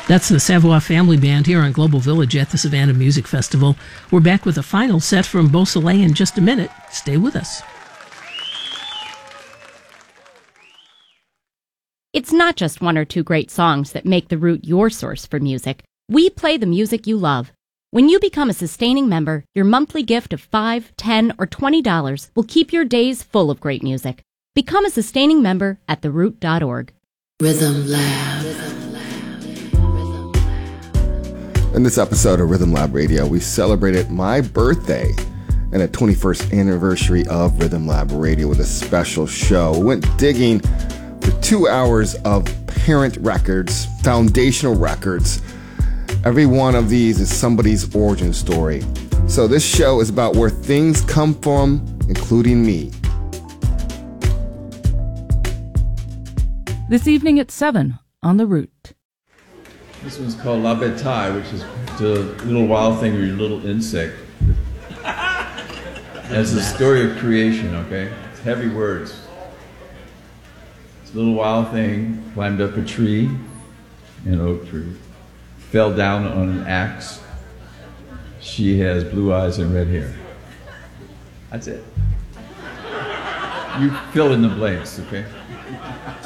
That's the Savoy Family Band here on Global Village at the Savannah Music Festival. We're back with a final set from Beausoleil in just a minute. Stay with us. It's not just one or two great songs that make The Root your source for music. We play the music you love. When you become a sustaining member, your monthly gift of $5, $10, or $20 will keep your days full of great music. Become a sustaining member at theroot.org. Rhythm Lab. In this episode of Rhythm Lab Radio, we celebrated my birthday and the 21st anniversary of Rhythm Lab Radio with a special show. We went digging for 2 hours of parent records, foundational records. Every one of these is somebody's origin story. So this show is about where things come from, including me. This evening at 7 on The Root. This one's called La Bataille, which is the little wild thing or your little insect. It's the story of creation, okay? It's heavy words. This little wild thing climbed up a tree, an oak tree, fell down on an axe. She has blue eyes and red hair. That's it. You fill in the blanks, okay?